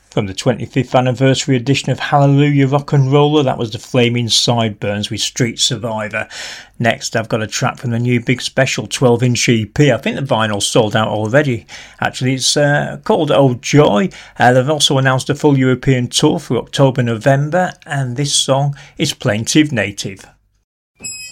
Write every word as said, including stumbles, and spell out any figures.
From the twenty-fifth anniversary edition of Hallelujah Rock and Roller, that was the Flaming Sideburns with Street Survivor. Next, I've got a track from the new big special twelve inch E P. I think the vinyl's sold out already. Actually, it's uh, called Old Joy. Uh, they've also announced a full European tour for October, November, and this song is Plaintive Native.